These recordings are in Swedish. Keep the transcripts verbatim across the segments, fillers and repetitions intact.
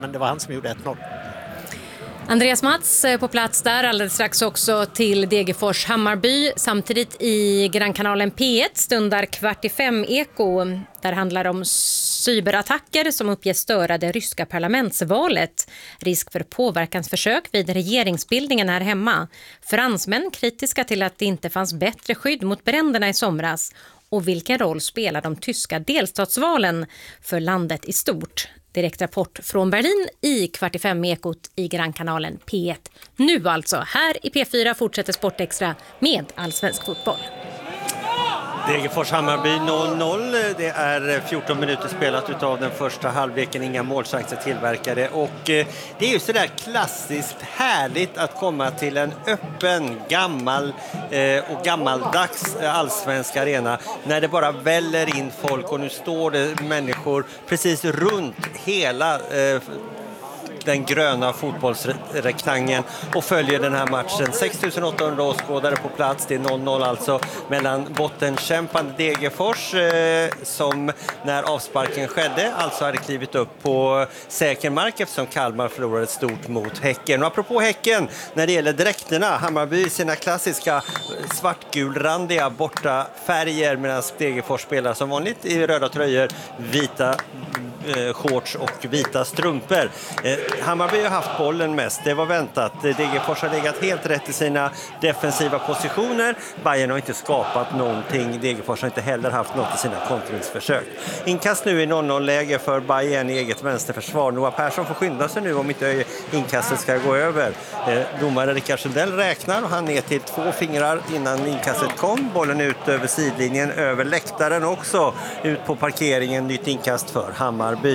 Men det var han som gjorde ett noll. Andreas Mats på plats där alldeles strax också till Degerfors Hammarby. Samtidigt i Grannkanalen P ett stundar kvart i fem eko. Där handlar det om cyberattacker som uppges störa det ryska parlamentsvalet. Risk för påverkansförsök vid regeringsbildningen här hemma. Fransmän kritiska till att det inte fanns bättre skydd mot bränderna i somras. Och vilken roll spelar de tyska delstatsvalen för landet i stort? Direktrapport från Berlin i kvart i fem ekot i Grannkanalen P ett. Nu alltså, här i P fyra fortsätter Sportextra med allsvensk fotboll. Degerfors Hammarby noll noll. Det är fjorton minuter spelat utav den första halvleken. Inga målchanser tillverkade. Och eh, det är ju sådär klassiskt härligt att komma till en öppen, gammal eh, och gammaldags allsvensk arena. När det bara väller in folk och nu står det människor precis runt hela eh, den gröna fotbollsrektangen och följer den här matchen. sex tusen åttahundra åskådare på plats. Det är noll noll alltså mellan bottenkämpande Degerfors eh, som när avsparken skedde alltså hade klivit upp på säker mark eftersom Kalmar förlorade stort mot Häcken. Och apropå Häcken, när det gäller dräkterna, Hammarby sina klassiska svartgulrandiga borta färger medan Degerfors spelar som vanligt i röda tröjor, vita eh, shorts och vita strumpor. Eh, Hammarby har haft bollen mest, det var väntat. Degerfors har legat helt rätt i sina defensiva positioner. Bayern har inte skapat någonting. Degerfors har inte heller haft något i sina kontringsförsök. Inkast nu i noll noll-läge för Bayern i eget vänsterförsvar. Noah Persson får skynda sig nu om inte inkastet ska gå över. Eh, domare Rickard Sundell räknar och han är till två fingrar innan inkastet kom. Bollen ut över sidlinjen, över läktaren också. Ut på parkeringen, nytt inkast för Hammarby.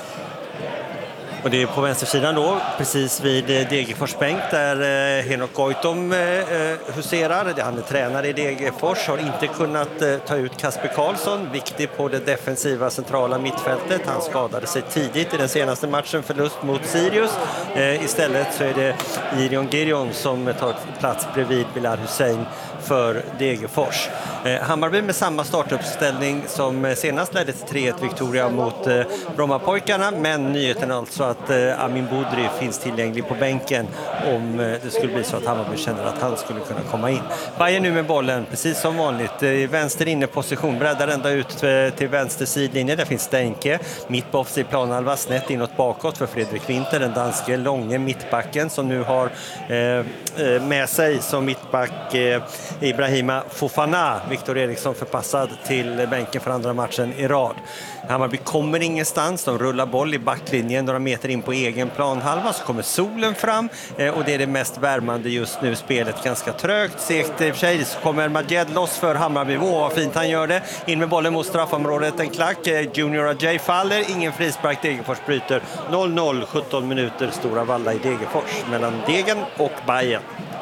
Och det är på vänstersidan då, precis vid Degerfors bänk där eh, Henok Goitom eh, huserar. Han är tränare i Degerfors, har inte kunnat eh, ta ut Kasper Karlsson, viktig på det defensiva centrala mittfältet. Han skadade sig tidigt i den senaste matchen, förlust mot Sirius. Eh, istället så är det Irion Girion som tar plats bredvid Bilal Hussein för Degerfors. Eh, Hammarby med samma startuppställning som senast ledde till tre ett Victoria mot eh, Brommapojkarna, men nyheten alltså att eh, Amin Boudry finns tillgänglig på bänken om eh, det skulle bli så att Hammarby känner att han skulle kunna komma in. Bayern nu med bollen, precis som vanligt. Eh, vänster inne position, breddar ända ut eh, till vänster sidlinje. Där finns Steinke, mitt på offensiv planhalva, snett inåt bakåt för Fredrik Winter, den danske långe mittbacken som nu har eh, med sig som mittback eh, Ibrahima Fofana. Viktor Eriksson förpassad till bänken för andra matchen i rad. Hammarby kommer ingenstans, de rullar boll i backlinjen några meter in på egen planhalva, så kommer solen fram eh, och det är det mest värmande just nu. Spelet ganska trögt, segt i och för sig, så kommer Majed loss för Hammarby. Åh, vad fint han gör det. In med bollen mot straffområdet, en klack, eh, Junior Ajay faller, ingen frispark, Degerfors bryter. noll noll, sjutton minuter, Stora Valla i Degerfors mellan Degen och Bayern.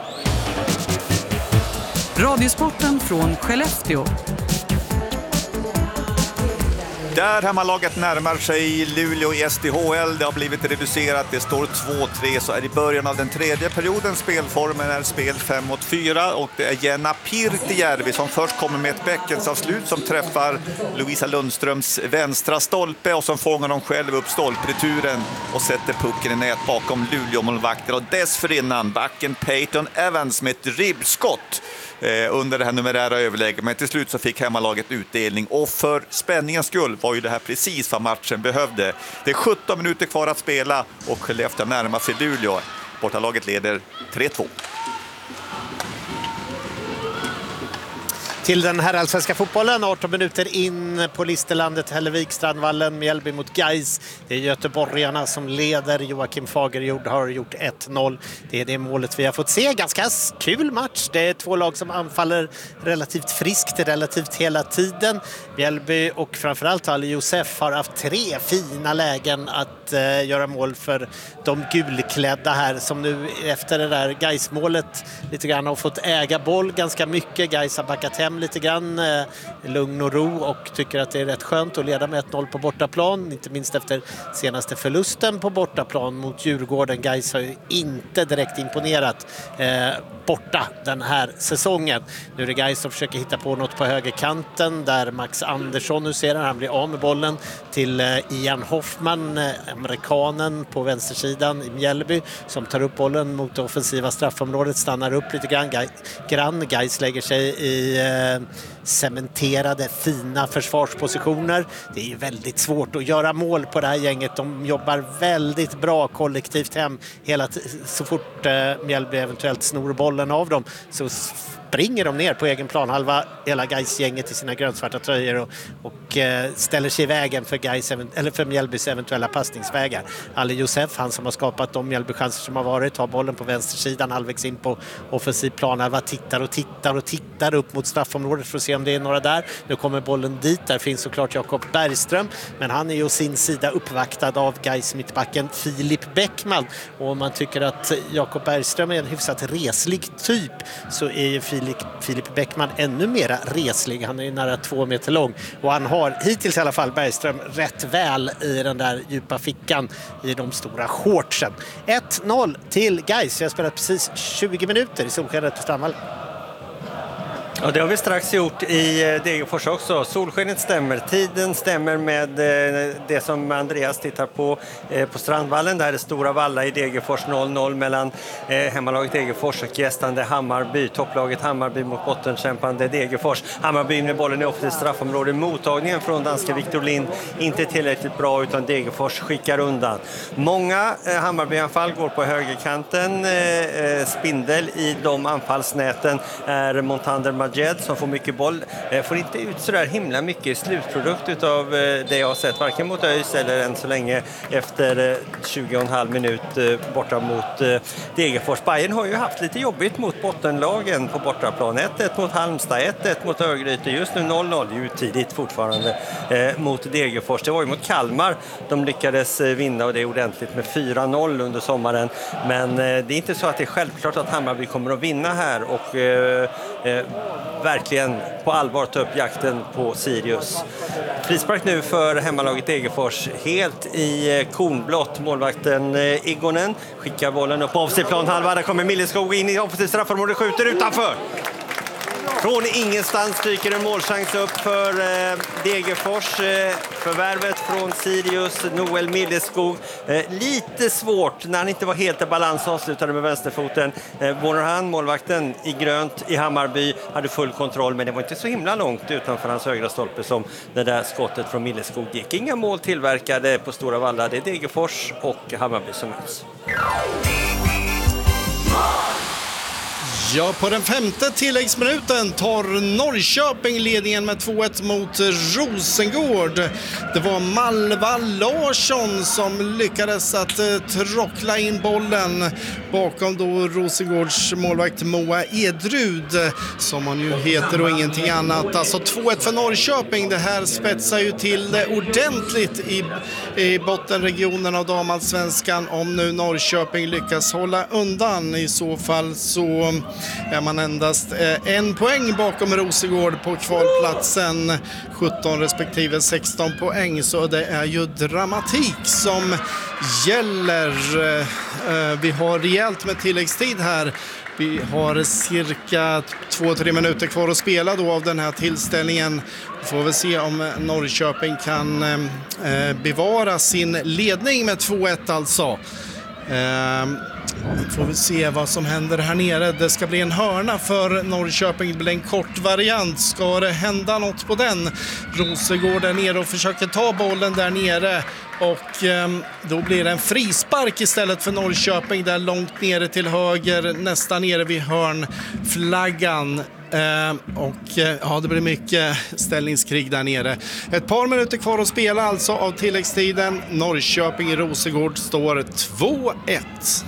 Radiosporten från Skellefteå. Där hemmalaget närmar sig Luleå i S D H L. Det har blivit reducerat. Det står två tre, så är i början av den tredje perioden. Spelformen är spel fem mot fyra och det är Jenna Pirtijärvi som först kommer med ett bäckensavslut som träffar Lovisa Lundströms vänstra stolpe och som fångar dem själv upp stolpreturen och sätter pucken i nät bakom Luleå-målvakter. Och dessförinnan backen Peyton Evans med ett ribbskott under det här numerära överläget, men till slut så fick hemmalaget utdelning och för spänningens skull var ju det här precis vad matchen behövde. Det är sjutton minuter kvar att spela och Skellefteå närmar sig Luleå. Bortalaget leder tre två. Till den här allsvenska fotbollen, arton minuter in på Listerlandet, Hällevik, Strandvallen, Mjällby mot Gais. Det är göteborgarna som leder. Joakim Fagerjord har gjort ett noll. Det är det målet vi har fått se. Ganska kul match. Det är två lag som anfaller relativt friskt relativt hela tiden. Mjällby och framförallt Ali Josef har haft tre fina lägen att eh, göra mål för de gulklädda här som nu efter det där Gais-målet lite grann har fått äga boll ganska mycket. Gais har backat hem hem lite grann, eh, lugn och ro, och tycker att det är rätt skönt att leda med ett noll på bortaplan, inte minst efter senaste förlusten på bortaplan mot Djurgården. Gais har ju inte direkt imponerat eh, borta den här säsongen. Nu är det Gais som försöker hitta på något på högerkanten där Max Andersson, nu ser han, han blir av med bollen till eh, Ian Hoffman, eh, amerikanen på vänstersidan i Mjällby, som tar upp bollen mot det offensiva straffområdet, stannar upp lite grann, Gais, grann. Gais lägger sig i eh, cementerade fina försvarspositioner. Det är ju väldigt svårt att göra mål på det här gänget. De jobbar väldigt bra kollektivt hem hela t- så fort eh, Mjällby eventuellt snor bollen av dem, så springer de ner på egen plan, halva hela Gais-gänget i sina grönsvarta tröjor och, och eh, ställer sig i vägen för, Gais, eller för Mjällbys eventuella passningsvägar. Ali Josef, han som har skapat de Mjällby-chanser som har varit, har bollen på vänstersidan halvvägs in på offensiv plan. Halva tittar och tittar och tittar upp mot straffområdet för att se om det är några där. Nu kommer bollen dit, där finns såklart Jakob Bergström, men han är ju å sin sida uppvaktad av Gais mittbacken Filip Bäckman, och om man tycker att Jakob Bergström är en hyfsat reslig typ, så är ju Filip Filip Bäckman ännu mera reslig. Han är ju nära två meter lång, och han har hittills i alla fall Bergström rätt väl i den där djupa fickan i de stora shortsen. ett noll till Gais. Jag har spelat precis tjugo minuter i Solskenet på Strandvallen. Ja, det har vi strax gjort i Degerfors också. Solskenet stämmer, tiden stämmer med det som Andreas tittar på på Strandvallen. Det här är Stora Valla i Degerfors, noll noll mellan hemmalaget Degerfors och gästande Hammarby. Topplaget Hammarby mot bottenkämpande Degerfors. Hammarby med bollen i offensivt straffområde. Mottagningen från danska Victor Lind inte tillräckligt bra, utan Degerfors skickar undan. Många Hammarby-anfall går på högerkanten. Spindel i de anfallsnäten är Montander Majed som får mycket boll. Får inte ut så där himla mycket slutprodukt av det jag har sett, varken mot ÖIS eller än så länge efter tjugo och en halv minut borta mot Degerfors. Bayern har ju haft lite jobbigt mot bottenlagen på bortaplan. ett ett mot Halmstad, ett ett mot Örgryte. Just nu noll noll, ju tidigt fortfarande mot Degerfors. Det var ju mot Kalmar de lyckades vinna, och det är ordentligt med fyra noll under sommaren. Men det är inte så att det är självklart att Hammarby kommer att vinna här och eh, eh, verkligen på allvar ta upp jakten på Sirius. Frispark nu för hemmalaget Degerfors, helt i kornblått. Målvakten Igonen skickar bollen upp på offensiv plan halva. Där kommer Milleskog in i offensiv straffområde, skjuter utanför. Från ingenstans dyker en målchans upp för eh, Degerfors. Eh, förvärvet från Sirius, Noel Milleskog. Eh, lite svårt när han inte var helt i balans och avslutade med vänsterfoten. Eh, Bornerhan, målvakten i grönt i Hammarby, hade full kontroll, men det var inte så himla långt utanför hans högra stolpe som det där skottet från Milleskog gick. Inga mål tillverkade på Stora Valla. Det är Degerfors och Hammarby som möts. Ja, på den femte tilläggsminuten tar Norrköping ledningen med två ett mot Rosengård. Det var Malva Larsson som lyckades att eh, trockla in bollen bakom då Rosengårds målvakt Moa Edrud, som han ju heter och ingenting annat. Alltså två ett för Norrköping. Det här spetsar ju till det ordentligt i, i bottenregionen av damallsvenskan, om nu Norrköping lyckas hålla undan. I så fall så är man endast en poäng bakom Rosengård på kvalplatsen, sjutton respektive sexton poäng, så det är ju dramatik som gäller. Vi har rejält med tilläggstid här. Vi har cirka två tre minuter kvar att spela då av den här tillställningen. Vi får väl se om Norrköping kan bevara sin ledning med två ett alltså. Får vi se vad som händer här nere. Det ska bli en hörna för Norrköping. Det blir en kort variant. Ska det hända något på den? Rosengård är nere och försöker ta bollen där nere. Och eh, då blir det en frispark istället för Norrköping. Där långt nere till höger. Nästan nere vid hörnflaggan. Eh, och eh, ja, det blir mycket ställningskrig där nere. Ett par minuter kvar att spela alltså av tilläggstiden. Norrköping i Rosengård står två ett.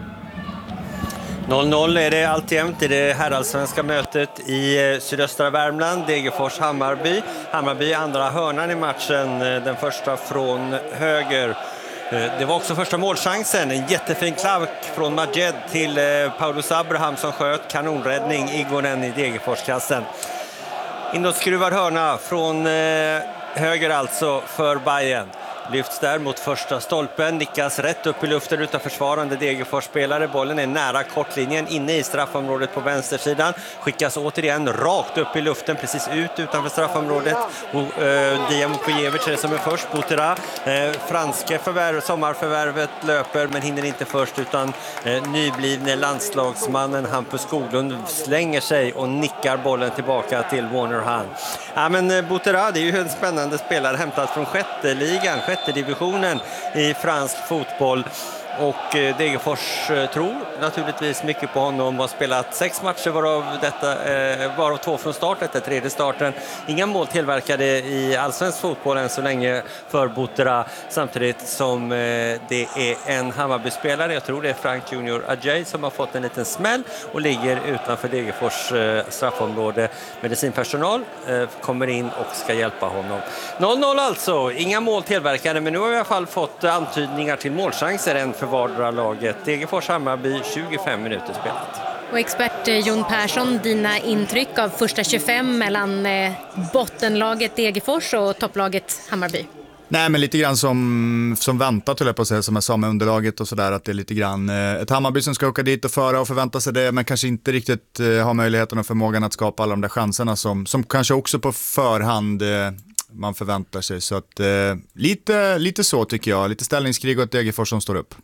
noll noll är det alltjämt i det herrallsvenska mötet i sydöstra Värmland. Degerfors Hammarby. Hammarby andra hörnan i matchen, den första från höger. Det var också första målchansen. En jättefin klack från Majed till Paulus Abraham som sköt. Kanonräddning Igonen i Degerforskassen. Inåtskruvad hörna från eh, höger alltså för Bayern. Lyfts där mot första stolpen, nickas rätt upp i luften utav försvarande Degerfors-spelare. Bollen är nära kortlinjen inne i straffområdet på vänstersidan. Skickas återigen rakt upp i luften, precis ut utanför straffområdet. Och, eh, Diam Kujevic är det som är först. Butera, eh, franske förvärv, sommarförvärvet löper men hinner inte först, utan eh, nyblivne landslagsmannen Hampus Skoglund slänger sig och nickar bollen tillbaka till Warner Hahn. Ja, men eh, Butera, det är ju en spännande spelare hämtad från sjätte ligan, sjätte divisionen i fransk fotboll. Och eh, Degerfors eh, tror naturligtvis mycket på honom. Har spelat sex matcher varav, detta, eh, varav två från start, detta tredje starten. Inga mål tillverkade i allsvensk fotboll än så länge för Butera. Samtidigt som eh, det är en Hammarby-spelare, jag tror det är Frank Junior Ajay, som har fått en liten smäll och ligger utanför Degerfors eh, straffområde. Medicinpersonal eh, kommer in och ska hjälpa honom. noll noll alltså, inga mål tillverkade, men nu har vi i alla fall fått antydningar till målchanser än för vardera laget. Degerfors Hammarby, tjugofem minuter spelat. Och expert Jon Persson, dina intryck av första tjugofem mellan eh, bottenlaget Degerfors och topplaget Hammarby? Nej, men lite grann som, som väntat, höll jag på att säga, som jag sa med underlaget och sådär, att det är lite grann eh, ett Hammarby som ska åka dit och föra och förvänta sig det, men kanske inte riktigt eh, har möjligheten och förmågan att skapa alla de där chanserna som, som kanske också på förhand eh, man förväntar sig. Så att eh, lite, lite så tycker jag, lite ställningskrig och ett Degerfors som står upp.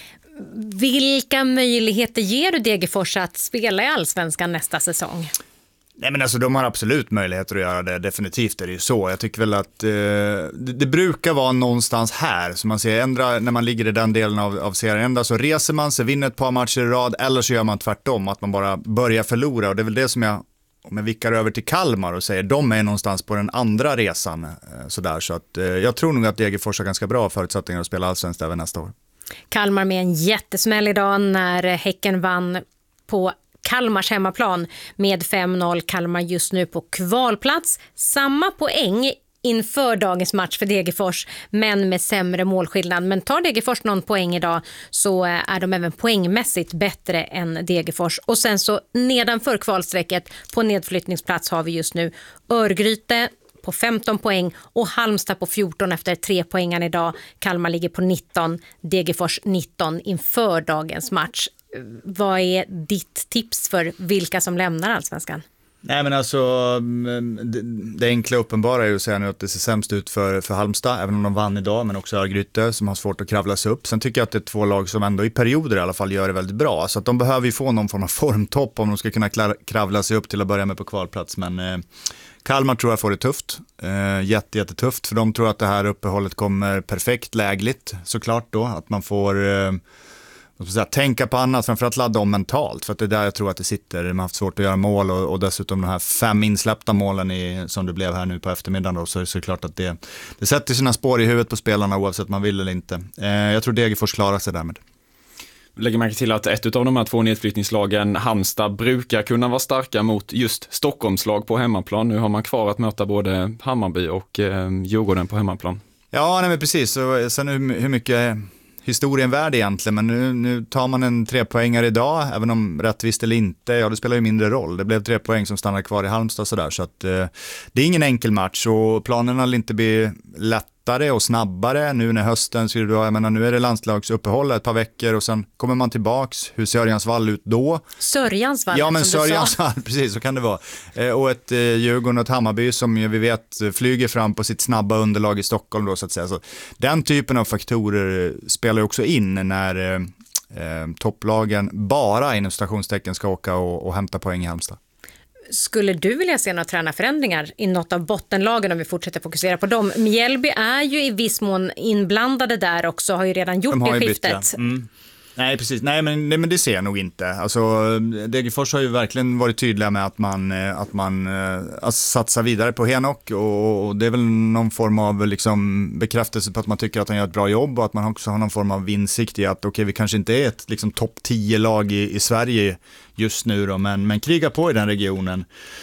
Vilka möjligheter ger du Degerfors att spela i Allsvenskan nästa säsong? Nej, men alltså de har absolut möjligheter att göra det, definitivt är det ju så. Jag tycker väl att eh, det, det brukar vara någonstans här, så man ser ändra när man ligger i den delen av, av serien, ändra så reser man sig, vinner ett par matcher i rad, eller så gör man tvärtom, att man bara börjar förlora, och det är väl det som jag, om jag vickar över till Kalmar och säger, de är någonstans på den andra resan eh, sådär, så att eh, jag tror nog att Degerfors har ganska bra förutsättningar att spela allsvenskt även nästa år. Kalmar med en jättesmäll idag när Häcken vann på Kalmars hemmaplan med fem noll. Kalmar just nu på kvalplats. Samma poäng inför dagens match för Degerfors, men med sämre målskillnad. Men tar Degerfors någon poäng idag så är de även poängmässigt bättre än Degerfors. Och sen så nedanför kvalsträcket på nedflyttningsplats har vi just nu Örgryte på femton poäng och Halmstad på fjorton efter tre poängen idag. Kalmar ligger på nitton, Degerfors nitton inför dagens match. Vad är ditt tips för vilka som lämnar Allsvenskan? Nej, men alltså det, det enkla uppenbara är ju att säga nu att det ser sämst ut för, för Halmstad, även om de vann idag, men också Örgryte som har svårt att kravla sig upp. Sen tycker jag att det är två lag som ändå i perioder i alla fall gör det väldigt bra, så att de behöver ju få någon form av formtopp om de ska kunna kravla sig upp till att börja med på kvalplats. Men eh, Kalmar tror jag får det tufft, eh, jätte, jättetufft, för de tror att det här uppehållet kommer perfekt lägligt, såklart då, att man får eh, säga, tänka på annat, framförallt ladda om mentalt, för att det är där jag tror att det sitter. Man har haft svårt att göra mål, och, och dessutom de här fem insläppta målen i, som det blev här nu på eftermiddagen då, så är det såklart att det, det sätter sina spår i huvudet på spelarna oavsett man vill eller inte. Eh, jag tror Degerfors klarar sig därmed. Lägger märke till att ett av de här två nedflyttningslagen, Halmstad, brukar kunna vara starka mot just Stockholmslag på hemmaplan. Nu har man kvar att möta både Hammarby och eh, Djurgården på hemmaplan. Ja, nej, men precis. Så, sen hur, hur mycket historien värd egentligen, men nu, nu tar man en trepoängare idag, även om rättvist eller inte, ja det spelar ju mindre roll. Det blev tre poäng som stannar kvar i Halmstad sådär, så att eh, det är ingen enkel match, och planerna vill inte bli lättare och snabbare nu när hösten, så jag menar, nu är det landslagsuppehåll ett par veckor och sen kommer man tillbaks. Hur ser Sörjansvall ut då? Sörjansvall, ja, men som Sörjansvall, precis, så kan det vara. Eh, och ett eh, Djurgården och ett Hammarby som ju vi vet flyger fram på sitt snabba underlag i Stockholm då, så att säga. Så den typen av faktorer spelar också in när eh, eh, topplagen bara inom stationstecken ska åka och, och hämta poäng i Halmstad. Skulle du vilja se några tränarförändringar i något av bottenlagen om vi fortsätter fokusera på dem? Mjällby är ju i viss mån inblandade där också, har ju redan gjort De det skiftet. Bytt, ja. mm. Nej, precis. Nej, men, nej, men det ser jag nog inte. Alltså, Degerfors har ju verkligen varit tydliga med att man, att man alltså, satsar vidare på Henok, och, och det är väl någon form av liksom, bekräftelse på att man tycker att han gör ett bra jobb, och att man också har någon form av insikt i att okej, vi kanske inte är ett liksom, topp tio lag i, i Sverige just nu då, men, men kriga på i den regionen.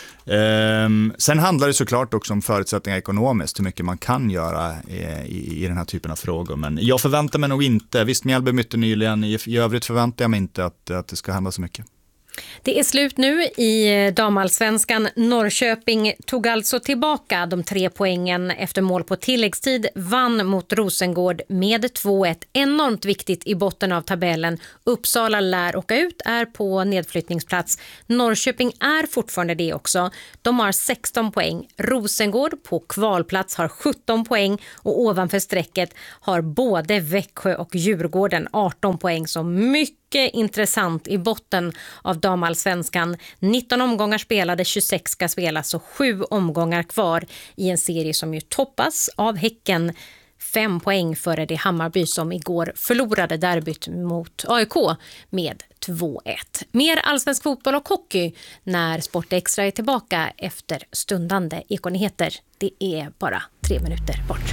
Um, sen handlar det såklart också om förutsättningar ekonomiskt, hur mycket man kan göra i, i, i den här typen av frågor, men jag förväntar mig nog inte, visst Mjällby mycket nyligen, i, i övrigt förväntar jag mig inte att, att det ska hända så mycket. Det är slut nu i damallsvenskan. Norrköping tog alltså tillbaka de tre poängen efter mål på tilläggstid, vann mot Rosengård med två ett. Enormt viktigt i botten av tabellen. Uppsala lär åka ut, är på nedflyttningsplats. Norrköping är fortfarande det också. De har sexton poäng. Rosengård på kvalplats har sjutton poäng och ovanför strecket har både Växjö och Djurgården arton poäng, så mycket intressant i botten av damallsvenskan. nitton omgångar spelade, tjugosex ska spelas och sju omgångar kvar i en serie som ju toppas av Häcken. Fem poäng före det Hammarby som igår förlorade derbyt mot A I K med två ett. Mer allsvensk fotboll och hockey när Sport Extra är tillbaka efter stundande Ekonyheter. Det är bara tre minuter bort.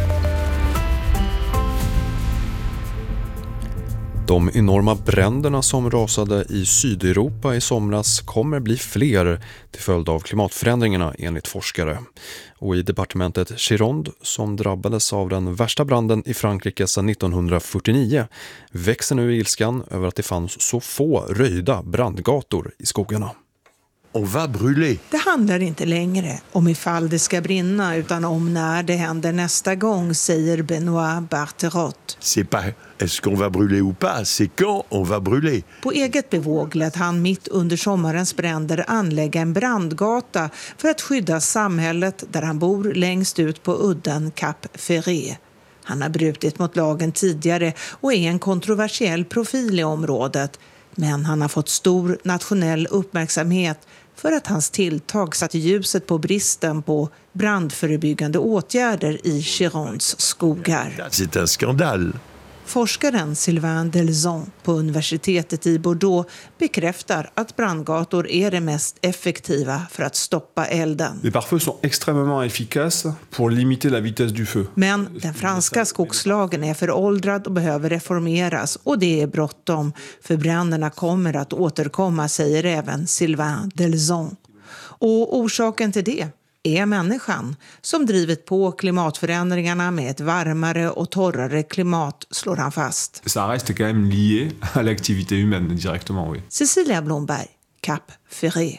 De enorma bränderna som rasade i Sydeuropa i somras kommer bli fler till följd av klimatförändringarna enligt forskare. Och i departementet Gironde, som drabbades av den värsta branden i Frankrike sedan nittonhundrafyrtionio, växer nu ilskan över att det fanns så få röjda brandgator i skogarna. On va brûler. Det handlar inte längre om ifall det ska brinna utan om när det händer nästa gång, säger Benoît Barterot. C'est pas est-ce qu'on va brûler ou pas, c'est quand on va brûler. På eget bevåg lät han mitt under sommarens bränder anlägga en brandgata för att skydda samhället där han bor längst ut på udden Cap Ferré. Han har brutit mot lagen tidigare och är en kontroversiell profil i området. Men han har fått stor nationell uppmärksamhet för att hans tilltag satt ljuset på bristen på brandförebyggande åtgärder i Girondes skogar. C'est un scandale. Forskaren Sylvain Delzon på universitetet i Bordeaux bekräftar att brandgator är det mest effektiva för att stoppa elden. Les pare-feux sont extrêmement efficaces pour limiter la vitesse du feu. Men den franska skogslagen är föråldrad och behöver reformeras, och det är bråttom, för bränderna kommer att återkomma, säger även Sylvain Delzon. Och orsaken till det är människan som drivit på klimatförändringarna med ett varmare och torrare klimat, slår han fast. Ça reste quand même lié à l'activité humaine directement, oui. Cecilia Blomberg, Cap Ferré.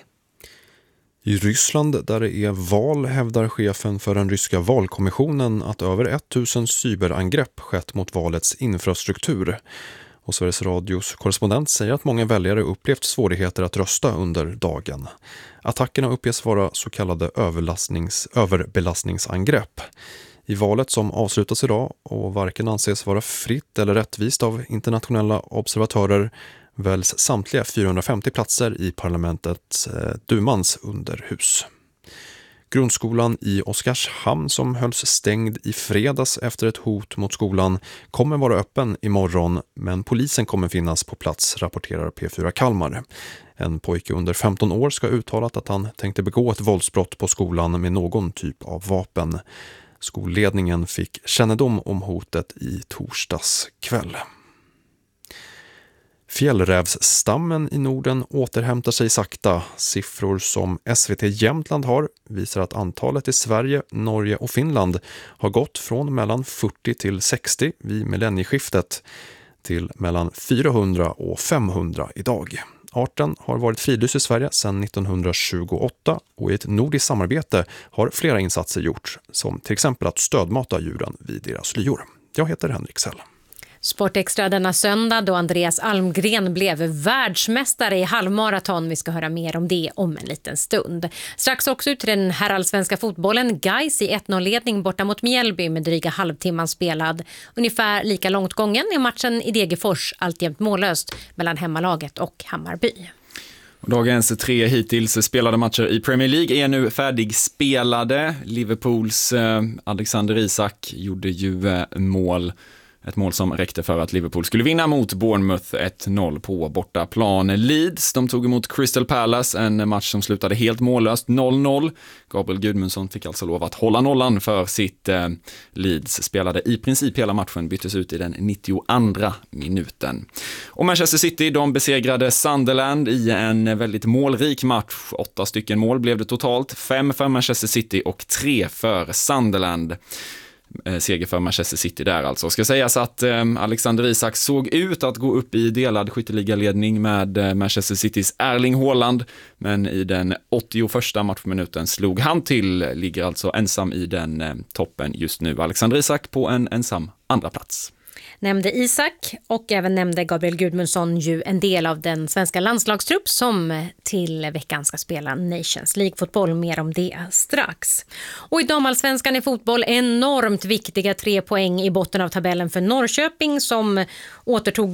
I Ryssland, där det är val, hävdar chefen för den ryska valkommissionen att över tusen cyberangrepp skett mot valets infrastruktur. Och Sveriges Radios korrespondent säger att många väljare upplevt svårigheter att rösta under dagen. Attackerna uppges vara så kallade överlastnings, överbelastningsangrepp. I valet som avslutas idag och varken anses vara fritt eller rättvist av internationella observatörer väljs samtliga fyrahundrafemtio platser i parlamentets eh, Dumans underhus. Grundskolan i Oskarshamn, som hölls stängd i fredags efter ett hot mot skolan, kommer vara öppen imorgon, men polisen kommer finnas på plats, rapporterar P fyra Kalmar. En pojke under femton år ska ha uttalat att han tänkte begå ett våldsbrott på skolan med någon typ av vapen. Skolledningen fick kännedom om hotet i torsdags kväll. Fjällrävsstammen i Norden återhämtar sig sakta. Siffror som S V T Jämtland har visar att antalet i Sverige, Norge och Finland har gått från mellan fyrtio till sextio vid millennieskiftet till mellan fyrahundra och femhundra idag. Arten har varit fridlyst i Sverige sedan nittonhundratjugoåtta och i ett nordiskt samarbete har flera insatser gjorts, som till exempel att stödmata djuren vid deras lyor. Jag heter Henrik Sell. Sportextra denna söndag då Andreas Almgren blev världsmästare i halvmaraton. Vi ska höra mer om det om en liten stund. Strax också ut till den herrallsvenska fotbollen. Gais i ett noll-ledning borta mot Mjällby med dryga halvtimman spelad. Ungefär lika långt gången är matchen i Degerfors alltjämt mållöst mellan hemmalaget och Hammarby. Dagens tre hittills spelade matcher i Premier League är nu färdigspelade. Liverpools eh, Alexander Isak gjorde ju eh, mål. Ett mål som räckte för att Liverpool skulle vinna mot Bournemouth ett noll på bortaplan. Leeds, de tog emot Crystal Palace, en match som slutade helt mållöst, noll noll. Gabriel Gudmundsson fick alltså lov att hålla nollan för sitt eh, Leeds. Spelade i princip hela matchen, byttes ut i den nittioandra minuten. Och Manchester City, de besegrade Sunderland i en väldigt målrik match. Åtta stycken mål blev det totalt, fem för Manchester City och tre för Sunderland. eh, seger för Manchester City där alltså. Ska sägas att eh, Alexander Isak såg ut att gå upp i delad skytteligaledning med eh, Manchester Citys Erling Haaland, men i den åttioförsta matchminuten slog han till, ligger alltså ensam i den eh, toppen just nu. Alexander Isak på en ensam andra plats. Nämnde Isak och även nämnde Gabriel Gudmundsson ju en del av den svenska landslagstrupp som till veckan ska spela Nations League-fotboll. Mer om det strax. Och i damallsvenskan är fotboll enormt viktiga tre poäng i botten av tabellen för Norrköping som återtog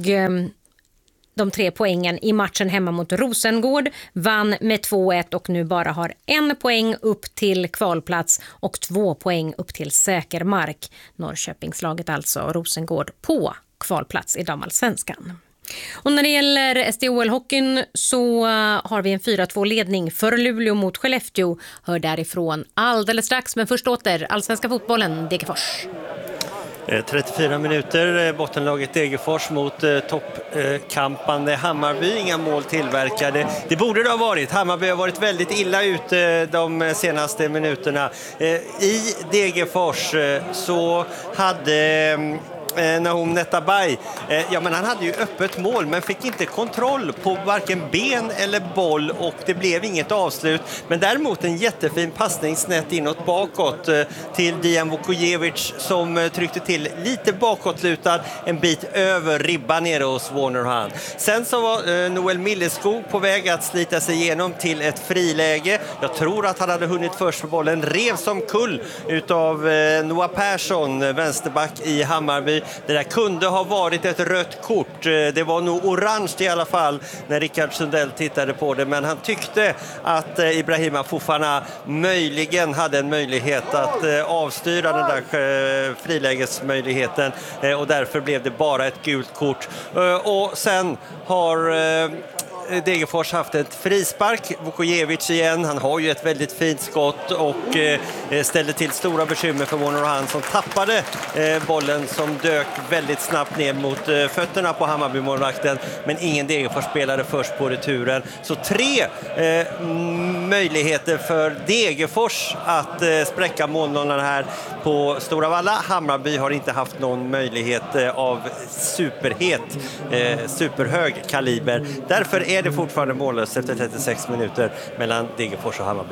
de tre poängen i matchen hemma mot Rosengård, vann med två ett och nu bara har en poäng upp till kvalplats och två poäng upp till säker mark. Norrköpingslaget alltså, Rosengård på kvalplats i damallsvenskan. Och när det gäller S D O L-hockeyn så har vi en fyra två ledning för Luleå mot Skellefteå. Hör därifrån alldeles strax, men först åter allsvenska fotbollen, Degerfors. trettiofyra minuter, bottenlaget Degerfors mot eh, toppkampande eh, Hammarby, inga mål tillverkade. Det borde det ha varit. Hammarby har varit väldigt illa ute de senaste minuterna. Eh, I Degerfors eh, så hade... Eh, Nahom Netabay, eh, ja men han hade ju öppet mål men fick inte kontroll på varken ben eller boll och det blev inget avslut. Men däremot en jättefin passning snett inåt bakåt eh, till Dijan Vukojevic som eh, tryckte till lite bakåtlutad en bit över ribban nere hos Warnerhan. Sen så var eh, Noel Milleskog på väg att slita sig igenom till ett friläge. Jag tror att han hade hunnit först för bollen. Rev som kull utav eh, Noah Persson, vänsterback i Hammarby. Det där kunde ha varit ett rött kort. Det var nog orange i alla fall när Rickard Sundell tittade på det. Men han tyckte att Ibrahima Fofana möjligen hade en möjlighet att avstyra den där frilägesmöjligheten. Och därför blev det bara ett gult kort. Och sen har... Degerfors haft ett frispark, Vukojevic igen, han har ju ett väldigt fint skott och eh, ställde till stora bekymmer för Warnerhan som tappade eh, bollen som dök väldigt snabbt ner mot eh, fötterna på Hammarby-målvakten, men ingen Degerfors spelade först på returen. Så tre eh, möjligheter för Degerfors att eh, spräcka målnollan här på Stora Valla. Hammarby har inte haft någon möjlighet eh, av superhet, eh, superhög kaliber. Därför är är det fortfarande mållöst efter trettiosex minuter mellan Degerfors och Hammarby.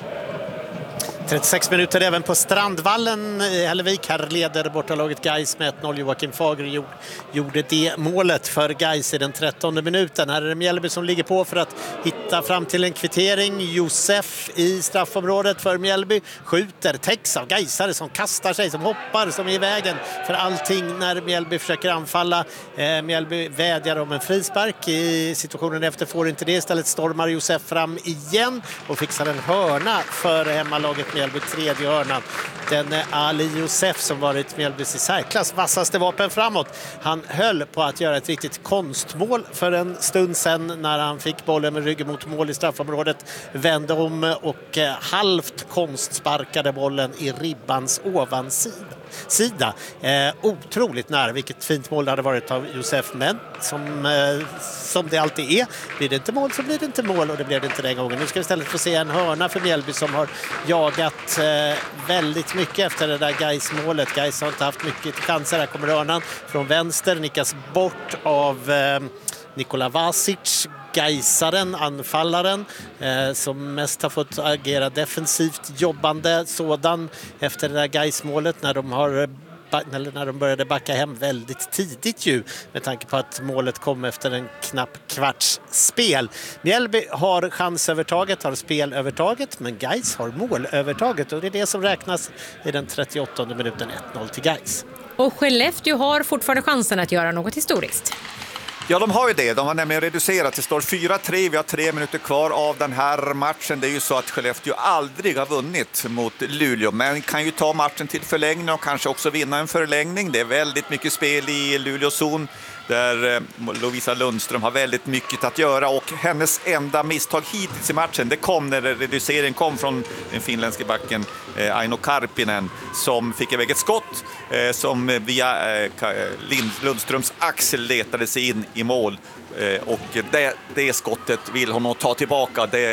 trettiosex minuter även på Strandvallen i Hällevik. Här leder bortalaget Gais med ett noll. Joakim Fager gjorde det målet för Gais i den trettonde minuten. Här är det Mjällby som ligger på för att hitta fram till en kvittering. Josef i straffområdet för Mjällby skjuter, täcks av Gaisare som kastar sig, som hoppar, som är i vägen för allting när Mjällby försöker anfalla. Eh, Mjällby vädjar om en frispark. I situationen efter får inte det. Istället stormar Josef fram igen och fixar en hörna för hemmalaget Mjällby, tredje hörnan. Den är Ali Josef som varit Mjällbys i särklass vassaste vapen framåt. Han höll på att göra ett riktigt konstmål för en stund sedan när han fick bollen med ryggen mot mål i straffområdet. Vände om och halvt konstsparkade bollen i ribbans ovansida. Sida. Eh, otroligt nära, vilket fint mål det hade varit av Josef, men som, eh, som det alltid är, blir det inte mål så blir det inte mål, och det blev det inte den gången. Nu ska vi istället få se en hörna för Mjällby som har jagat eh, väldigt mycket efter det där Gais-målet. Gais har inte haft mycket chanser. Här kommer hörnan från vänster, nickas bort av eh, Nikola Vasic, Gaisaren, anfallaren eh, som mest har fått agera defensivt jobbande sådan efter det där Gais-målet när de har eller när de började backa hem väldigt tidigt ju, med tanke på att målet kom efter en knapp kvarts spel. Mjällby har chansövertaget, har spelövertaget, men Gais har målövertaget och det är det som räknas i den trettioåttonde minuten. Ett noll till Gais. Och Skellefteå har fortfarande chansen att göra något historiskt. Ja, de har ju det. De har nämligen reducerat. Det står fyra tre. Vi har tre minuter kvar av den här matchen. Det är ju så att Skellefteå aldrig har vunnit mot Luleå, men kan ju ta matchen till förlängning och kanske också vinna en förlängning. Det är väldigt mycket spel i Luleås zon där Lovisa Lundström har väldigt mycket att göra, och hennes enda misstag hittills i matchen, det kom när reduceringen kom från den finländske backen eh, Aino Karpinen, som fick iväg ett skott eh, som via eh, Lundströms axel letade sig in i mål, eh, och det, det skottet vill hon ta tillbaka. Det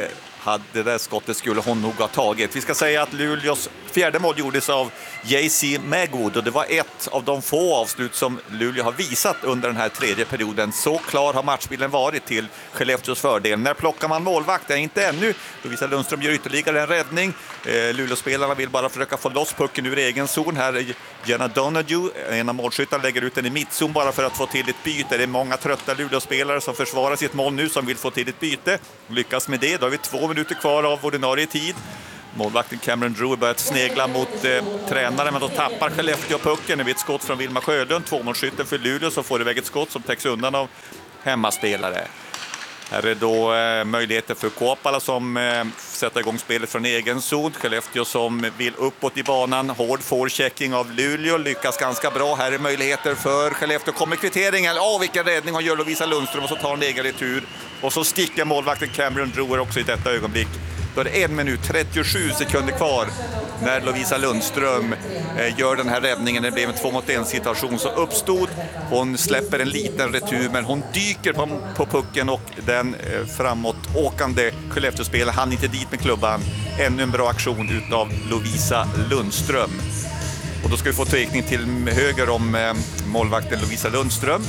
hade det där skottet skulle hon nog ha tagit. Vi ska säga att Luleås fjärde mål gjordes av J C Magwood och det var ett av de få avslut som Luleå har visat under den här tredje perioden. Så klar har matchbilden varit till Skellefteås fördel. När plockar man målvakt? Det är inte ännu. Lovisa Lundström gör ytterligare en räddning. Eh, Luleåspelarna vill bara försöka få loss pucken ur egen zon. Här är Jenna Donahue, en av målskyttarna, lägger ut den i mittzon bara för att få till ett byte. Det är många trötta Luleåspelare som försvarar sitt mål nu som vill få till ett byte. Lyckas med det. Då har vi två minuter kvar av ordinarie tid. Målvakten Cameron Drew har börjat snegla mot eh, tränaren, men då tappar Skellefteå pucken. Det blir ett skott från Vilma Sjölund, tvåmålsskytten för Luleå, som får iväg ett skott som täcks undan av hemmaspelare. Här är då eh, möjligheter för Kuopala som eh, sätter igång spelet från egen zon. Skellefteå som vill uppåt i banan. Hård forechecking av Luleå, lyckas ganska bra. Här är möjligheter för Skellefteå. Kommer kvitteringen. Åh, vilken räddning hon gör Lovisa Lundström, och så tar en egen retur. Och så sticker målvakten Cameron Drewer också i detta ögonblick. Då är det en minut trettiosju sekunder kvar när Lovisa Lundström eh, gör den här räddningen. Det blev en två mot en situation så uppstod. Hon släpper en liten retur, men hon dyker på, på pucken och den eh, framåt åkande Skellefteå-spelaren hann inte dit med klubban. Ännu en bra aktion utav Lovisa Lundström. Och då ska vi få teckning till höger om eh, målvakten Lovisa Lundström.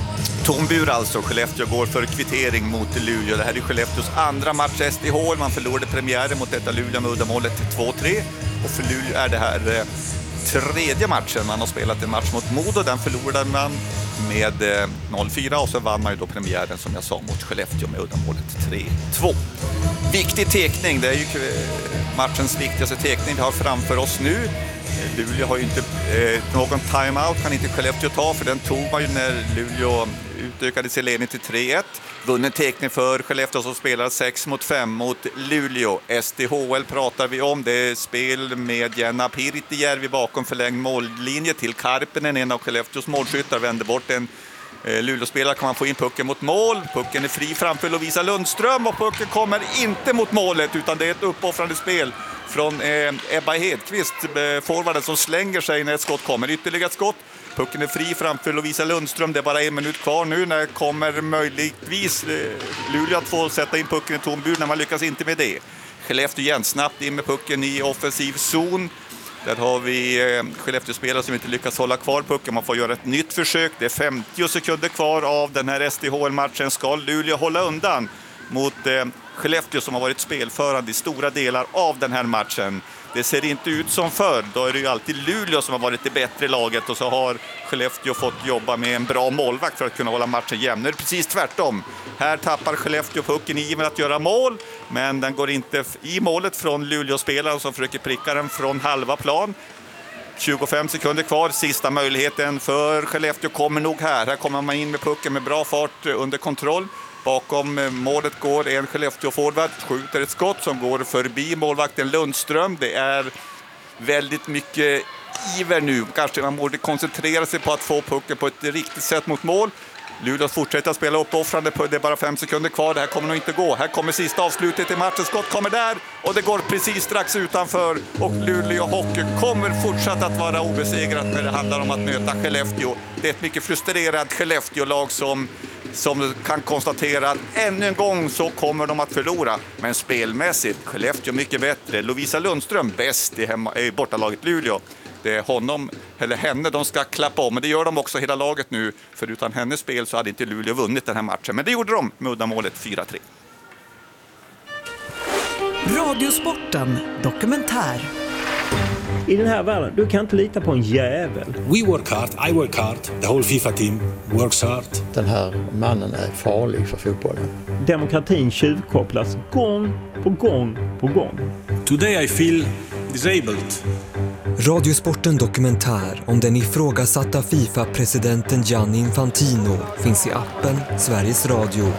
Tombur alltså, Skellefteå går för kvittering mot Luleå. Det här är Skellefteås andra match S D H. Man förlorade premiären mot detta Luleå med uddamålet två tre. Och för Luleå är det här eh, tredje matchen. Man har spelat en match mot Modo, den förlorade man med eh, noll fyra. Och så vann man ju då premiären som jag sa mot Skellefteå med uddamålet tre två. Viktig tekning, det är ju eh, matchens viktigaste tekning vi har framför oss nu. Luleå har ju inte eh, någon timeout, kan inte Skellefteå ta, för den tog man ju när Luleå utökade sin ledning till tre ett. Vunnen tekning för Skellefteå som spelar sex mot fem mot Luleå. S D H L pratar vi om. Det är spel med Jenna Pirttijärvi bakom förlängd mållinje till Karpinen. En av Skellefteås målskyttar vänder bort en eh, Luleå-spelare. Kan man få in pucken mot mål. Pucken är fri framför Lovisa Lundström och pucken kommer inte mot målet, utan det är ett uppoffrande spel från eh, Ebba Hedqvist, eh, forwarden, som slänger sig när ett skott kommer. Ytterligare ett skott. Pucken är fri framför Lovisa Lundström. Det är bara en minut kvar nu. När kommer möjligtvis eh, Luleå att få sätta in pucken i tombur, när man lyckas inte med det. Skellefteå igen snabbt in med pucken i offensiv zon. Där har vi eh, Skellefteå-spelare som inte lyckas hålla kvar pucken. Man får göra ett nytt försök. Det är femtio sekunder kvar av den här S D H L-matchen. Ska Luleå hålla undan mot eh, Skellefteå som har varit spelförande i stora delar av den här matchen. Det ser inte ut som förr. Då är det ju alltid Luleå som har varit det bättre laget, och så har Skellefteå fått jobba med en bra målvakt för att kunna hålla matchen jämn. Nu är det precis tvärtom. Här tappar Skellefteå pucken i med att göra mål, men den går inte i målet från Luleå-spelaren som försöker pricka den från halva plan. tjugofem sekunder kvar, sista möjligheten för Skellefteå kommer nog här. Här kommer man in med pucken med bra fart under kontroll. Bakom målet går en Skellefteå-forward, skjuter ett skott som går förbi målvakten Lundström. Det är väldigt mycket iver nu. Kanske man borde koncentrera sig på att få pucken på ett riktigt sätt mot mål. Luleå fortsätter att spela uppoffrande, på det är bara fem sekunder kvar. Det här kommer nog inte gå. Här kommer sista avslutet i matchen. Skott kommer där och det går precis strax utanför. Och Luleå Hockey kommer fortsatt att vara obesegrat när det handlar om att möta Skellefteå. Det är ett mycket frustrerat Skellefteå-lag som som kan konstatera att ännu en gång så kommer de att förlora. Men spelmässigt, Skellefteå mycket bättre. Lovisa Lundström bäst i, hemma, i bortalaget Luleå. Det är honom, eller henne, de ska klappa om. Men det gör de också hela laget nu. För utan hennes spel så hade inte Luleå vunnit den här matchen. Men det gjorde de med uddamålet fyra tre. Radiosporten dokumentär. I den här världen, du kan inte lita på en jävel. We work hard, I work hard, the whole FIFA team works hard. Den här mannen är farlig för fotbollen. Demokratin tjuvkopplas gång på gång på gång. Today I feel disabled. Radiosporten dokumentär om den ifrågasatta FIFA-presidenten Gianni Infantino finns i appen Sveriges Radio.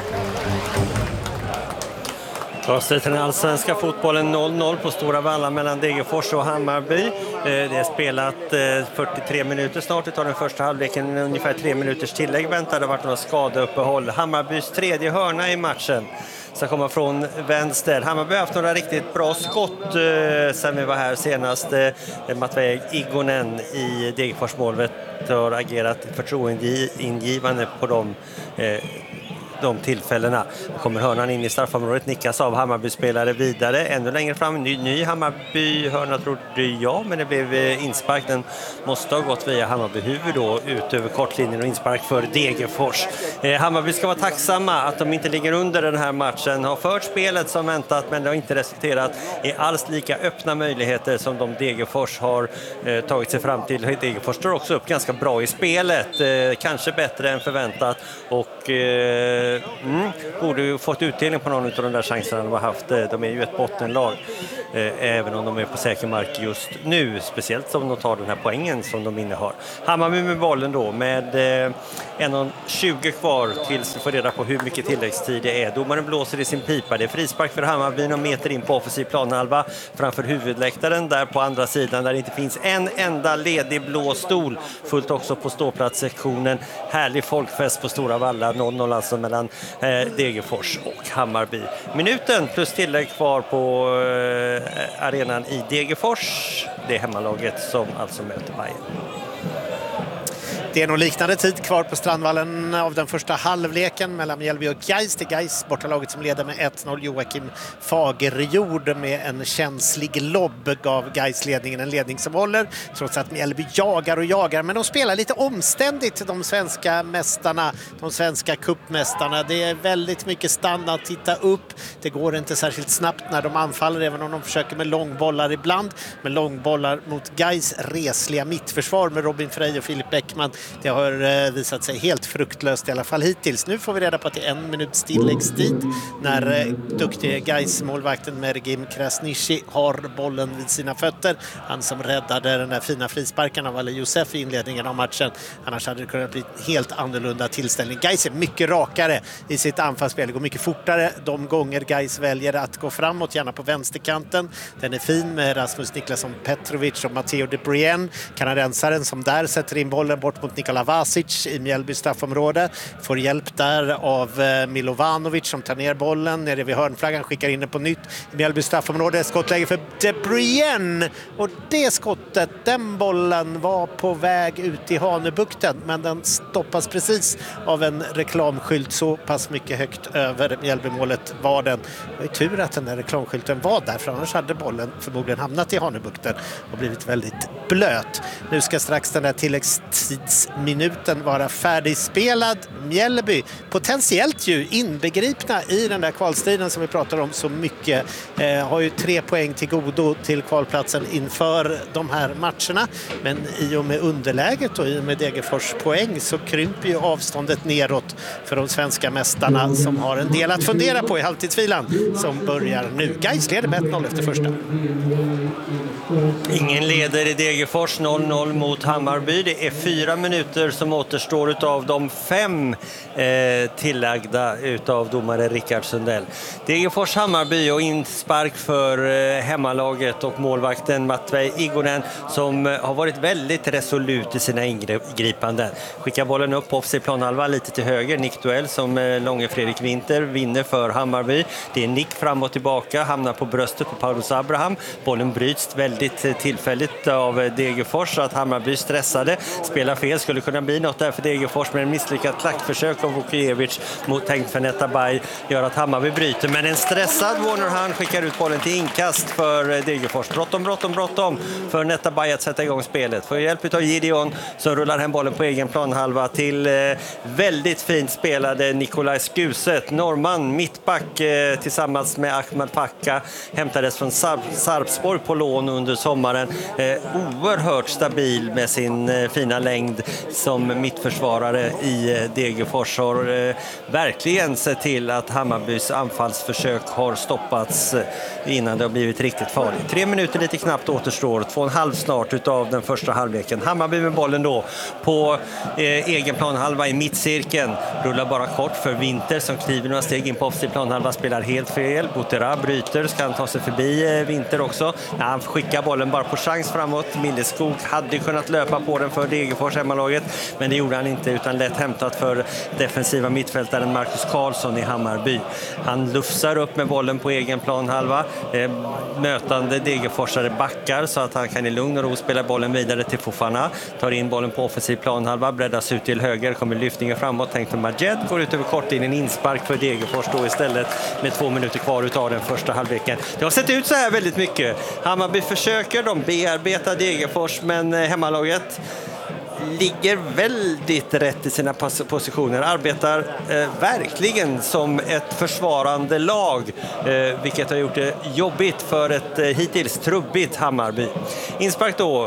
Avslutar den allsvenska fotbollen noll noll på Stora Valla mellan Degerfors och Hammarby. Det är spelat fyrtiotre minuter snart. Det tar den första halvleken ungefär tre minuters tillägg. Väntar det har varit några skadeuppehåll. Hammarbys tredje hörna i matchen som kommer från vänster. Hammarby har haft några riktigt bra skott eh, sen vi var här senast. Eh, Matvej Igonen i Degerfors målvet har agerat förtroendeingivande på dem. Eh, de tillfällena. Då kommer hörnan in i straffområdet, nickas av Hammarby-spelare vidare. Ännu längre fram, ny, ny Hammarby-hörna trodde jag, men det blev inspark. Den måste ha gått via Hammarby-huvud då, ut över kortlinjen och inspark för Degerfors. Eh, Hammarby ska vara tacksamma att de inte ligger under den här matchen. Har fört spelet som väntat, men det har inte resulterat i alls lika öppna möjligheter som de Degerfors har eh, tagit sig fram till. Degerfors står också upp ganska bra i spelet, eh, kanske bättre än förväntat, och eh, mm, borde ju fått utdelning på någon av de där chanserna de har haft. De är ju ett bottenlag, eh, även om de är på säker mark just nu, speciellt som de tar den här poängen som de innehar. Hammarby med bollen då med eh, en tjugo kvar tills vi får reda på hur mycket tilläggstid det är. Domaren blåser i sin pipa. Det är frispark för Hammarby och meter in på offensiv planhalva framför huvudläktaren där på andra sidan, där det inte finns en enda ledig blå stol. Fullt också på ståplatssektionen. Härlig folkfest på Stora Valla. noll noll alltså mellan eh, Degerfors och Hammarby. Minuten plus tillägg kvar på eh, arenan i Degerfors. Det är hemmalaget som alltså möter Bayern. Det är nog liknande tid kvar på Strandvallen av den första halvleken mellan Mjällby och Gais. Det är Gais, bortalaget, som leder med ett noll. Joakim Fagerjord med en känslig lobb gav Gais ledningen, en ledning som håller trots att Mjällby jagar och jagar. Men de spelar lite omständigt, de svenska mästarna, de svenska kuppmästarna. Det är väldigt mycket standard, titta upp. Det går inte särskilt snabbt när de anfaller, även om de försöker med långbollar ibland. Med långbollar mot Gais resliga mittförsvar med Robin Frey och Filip Bäckman. Det har visat sig helt fruktlöst i alla fall hittills. Nu får vi reda på att det är en minuts tilläggstid när duktiga Gais-målvakten Mergim Krasniqi har bollen vid sina fötter. Han som räddade den där fina frisparken av Ali Youssef i inledningen av matchen. Annars hade det kunnat bli helt annorlunda tillställning. Gais är mycket rakare i sitt anfallsspel. Det går mycket fortare de gånger Gais väljer att gå framåt, gärna på vänsterkanten. Den är fin med Rasmus Niklasson Petrovic och Matteo De Bruyne, kanadensaren, som där sätter in bollen bort mot Nikola Vasic i Mjällby straffområde. Får hjälp där av Milovanovic som tar ner bollen nere vid hörnflaggan, skickar in den på nytt i Mjällby straffområde. Skottläge för De Bruyne, och det skottet, den bollen var på väg ut i Hanöbukten, men den stoppas precis av en reklamskylt så pass mycket högt över Mjällbymålet var den. Det var tur att den där reklamskylten var där, för annars hade bollen förmodligen hamnat i Hanöbukten och blivit väldigt blöt. Nu ska strax den där tilläggstidsminuten vara färdigspelad. Mjällby potentiellt ju inbegripna i den där kvalstriden som vi pratar om så mycket. Eh, har ju tre poäng till godo till kvalplatsen inför de här matcherna. Men i och med underläget och i och med Degerfors poäng så krymper ju avståndet neråt för de svenska mästarna som har en del att fundera på i halvtidsvilan som börjar nu. Gais leder med ett noll efter första. Ingen leder i Degerfors, noll noll mot Hammarby. Det är fyra minuter som återstår utav de fem eh, tillagda utav domare Rickard Sundell. Degerfors Hammarby och inspark för eh, hemmalaget och målvakten Matvej Igonen som eh, har varit väldigt resolut i sina ingripanden. Skickar bollen upp på offensiv planhalva lite till höger. Nickduell som eh, Långe Fredrik Winter vinner för Hammarby. Det är nick fram och tillbaka, hamnar på bröstet på Paulus Abraham. Bollen bryts väldigt eh, tillfälligt av eh, Degerfors så att Hammarby stressade. Spelar fel, skulle kunna bli något där för Degerfors, men en misslyckat klackförsök av Vukiewicz mot tänkt för Netabay gör att Hammarby bryter. Men en stressad Warner skickar ut bollen till inkast för Degerfors. Bråttom, bråttom, bråttom för Netabay att sätta igång spelet. Får hjälp av Gideon som rullar hem bollen på egen planhalva till eh, väldigt fint spelade Nikolaj Skuset. Norman, mittback eh, tillsammans med Ahmed Packa, hämtades från Sar- Sarpsborg på lån under sommaren. Eh, oerhört stabil med sin eh, fina längd som mittförsvarare i eh, Degerfors har eh, verkligen sett till att Hammarbys anfallsförsök har stoppats eh, innan det har blivit riktigt farligt. Tre minuter lite knappt återstår, två och en halv snart utav den första halvleken. Hammarby med bollen då på eh, egen planhalva i mittcirkeln. Rullar bara kort för Winter som kliver några steg in på offensiv planhalva, spelar helt fel. Botera bryter, ska han ta sig förbi eh, Winter också. Ja, han skickar bollen bara på chans framåt. Milleskog hade kunnat löpa på den för Degerfors hemma hemmalaget, men det gjorde han inte utan lätt hämtat för defensiva mittfältaren Marcus Karlsson i Hammarby. Han lufsar upp med bollen på egen planhalva. Eh, mötande Degerforsare backar så att han kan i lugn och ro spela bollen vidare till Fofana. Tar in bollen på offensiv planhalva, breddas ut till höger, kommer lyftningen framåt, tänkt för Majed, går ut över kortlinjen, inspark för Degerfors då istället med två minuter kvar utav den första halvleken. Det har sett ut så här väldigt mycket. Hammarby försöker, de bearbetar Degerfors, men hemmalaget ligger väldigt rätt i sina positioner, arbetar eh, verkligen som ett försvarande lag, eh, vilket har gjort det jobbigt för ett eh, hittills trubbigt Hammarby. Inspark då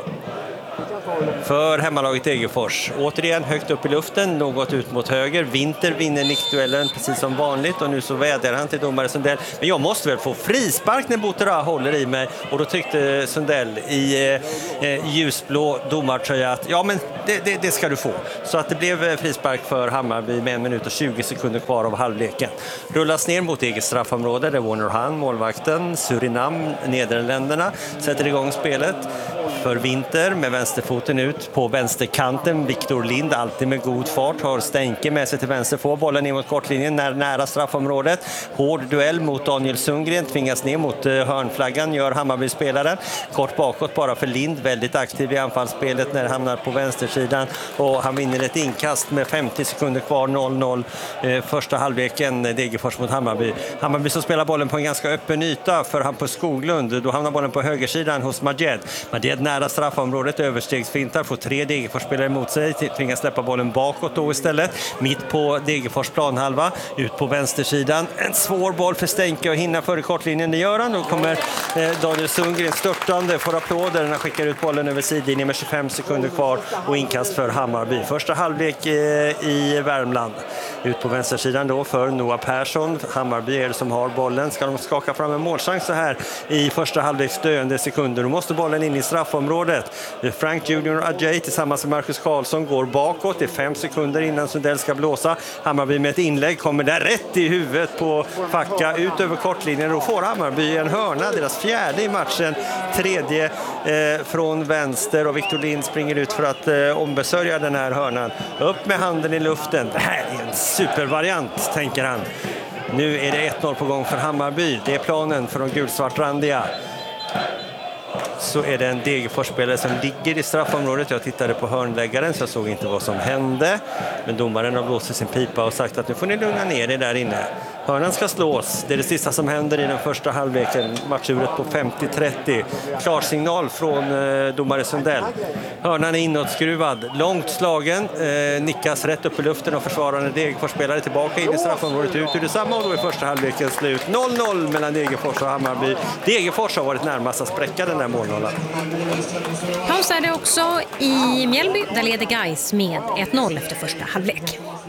för hemmalaget Degerfors. Återigen högt upp i luften, något ut mot höger. Vinter vinner nickduellen precis som vanligt och nu så vädjar han till domare Sundell. Men jag måste väl få frispark när Botera håller i mig, och då tyckte Sundell i eh, ljusblå domartröja att ja, men det, det, det ska du få. Så att det blev frispark för Hammarby med en minut och tjugo sekunder kvar av halvleken. Rullas ner mot eget straffområde där Warner Han, målvakten, Surinam, Nederländerna sätter igång spelet för Vinter med vänsterfoten ut på vänsterkanten. Viktor Lind, alltid med god fart, har Stänke med sig till vänster, får bollen ner mot kortlinjen när, nära straffområdet. Hård duell mot Daniel Sundgren, tvingas ner mot uh, hörnflaggan, gör Hammarby-spelaren. Kort bakåt bara för Lind, väldigt aktiv i anfallsspelet när det hamnar på vänstersidan, och han vinner ett inkast med femtio sekunder kvar, noll noll uh, första halvleken, Degerfors mot Hammarby. Hammarby som spelar bollen på en ganska öppen yta för Hampus Skoglund, då hamnar bollen på högersidan hos Majed. Majed nära straffområdet, överstegsfintar, får tre Degerfors-spelare emot sig, tvingas släppa bollen bakåt då istället. Mitt på Degerfors planhalva, ut på vänstersidan. En svår boll för Stänke och hinna före kortlinjen, det gör han. Då kommer eh, Daniel Sundgren störtande, får applåder när han skickar ut bollen över sidlinjen med tjugofem sekunder kvar och inkast för Hammarby. Första halvlek eh, i Värmland. Ut på vänstersidan då för Noah Persson. Hammarby är det som har bollen. Ska de skaka fram en målchans så här i första halvleks döende sekunder? Då måste bollen in i straffområdet. Frank Junior Ajay tillsammans med Marcus Karlsson går bakåt. Det är fem sekunder innan Sundell ska blåsa. Hammarby med ett inlägg kommer där rätt i huvudet på Facka, ut över kortlinjen. Då får Hammarby en hörna, deras fjärde i matchen. Tredje eh, från vänster, och Viktor Lind springer ut för att eh, ombesörja den här hörnan. Upp med handen i luften. Det här är en supervariant, tänker han. Nu är det ett noll på gång för Hammarby. Det är planen för de gulsvartrandiga. Så är det en Degerfors-spelare som ligger i straffområdet. Jag tittade på hörnläggaren så jag såg inte vad som hände. Men domaren har blåst i sin pipa och sagt att nu får ni lugna ner er där inne. Hörnan ska slås. Det är det sista som händer i den första halvleken. Matchuret på femtio trettio. Klarsignal från eh, domare Sundell. Hörnan är inåtskruvad. Långt slagen. Eh, nickas rätt upp i luften och försvarande Degerfors-spelare tillbaka in i straffområdet, ut ur detsamma, och då är första halvleken slut. noll noll mellan Degerfors och Hammarby. Degerfors har varit närmast att spräcka den där målnollan. Paus är det också i Mjällby. Där leder Gais med ett noll efter första halvlek.